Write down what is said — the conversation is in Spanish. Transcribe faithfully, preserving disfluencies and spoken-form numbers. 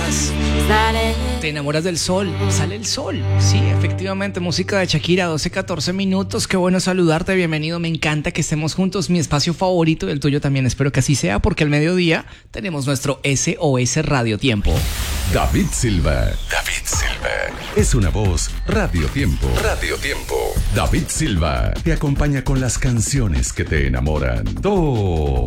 enamoras. Te enamoras del sol, sale el sol. Sí, efectivamente, música de Shakira, doce, catorce minutos. Qué bueno saludarte, bienvenido. Me encanta que estemos juntos, mi espacio favorito y el tuyo también. Espero que así sea, porque al mediodía tenemos nuestro S O S Radio Tiempo. David Silva. David Silva. Es una voz Radio Tiempo. Radio Tiempo. David Silva te acompaña con las canciones que te enamoran. Toma.